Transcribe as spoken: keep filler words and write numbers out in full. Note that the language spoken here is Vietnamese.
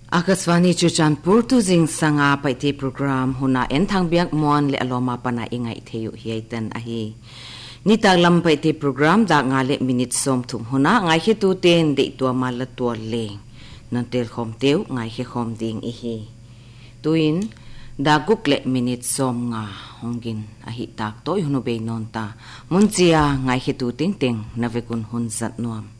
Akaswani Chuchanpur tu jing sanga paiti program huna en thang biak mon le aloma pana ingai theyu hiaitan ahi nitaglam paiti program da nga le minute som thum huna ngai he tu ten de to mal to le non tel khom teu ngai he khom ding i hi tuin da guk le minute som nga hongin ahi tak toy hunu be non ta munchia ngai he tu ting ting navekun hun zat nuam